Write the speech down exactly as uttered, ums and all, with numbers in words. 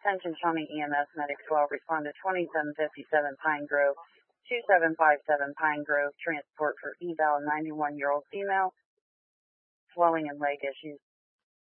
Attention Shawnee E M S Medic twelve, respond to twenty-seven fifty-seven Pine Grove, two seven five seven Pine Grove, transport for eval ninety-one-year-old female, swelling and leg issues.